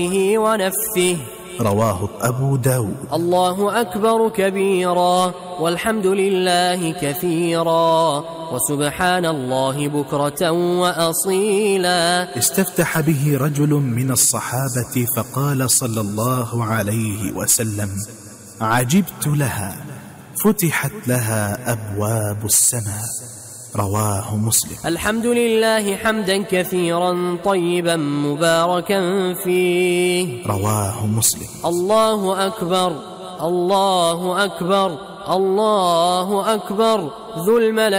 ونفثه. رواه أبو داود. الله أكبر كبيرا، والحمد لله كثيرا، وسبحان الله بكرة وأصيلا. استفتح به رجل من الصحابة فقال صلى الله عليه وسلم: عجبت لها، فتحت لها أبواب السماء. رواه مسلم. الحمد لله حمدا كثيرا طيبا مباركا فيه. رواه مسلم. الله أكبر، الله أكبر، الله أكبر، ذو الملك